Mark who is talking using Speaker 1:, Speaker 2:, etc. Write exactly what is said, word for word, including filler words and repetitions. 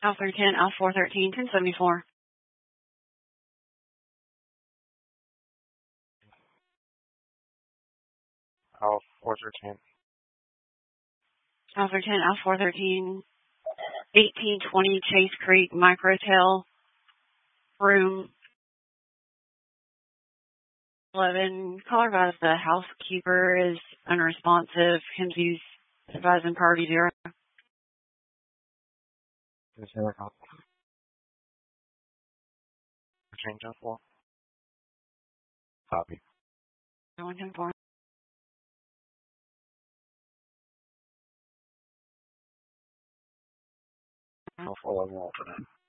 Speaker 1: Alpha three ten, Alpha four thirteen, ten seventy-four.
Speaker 2: Alpha four thirteen.
Speaker 1: Alpha ten, Alpha four thirteen, eighteen twenty Chase Creek Microtel, room eleven. Caller advised the housekeeper is unresponsive. Himsy's advising party zero.
Speaker 2: Is there a copy? Change of four. Copy.
Speaker 1: one ten four.
Speaker 2: Alpha eleven alternate.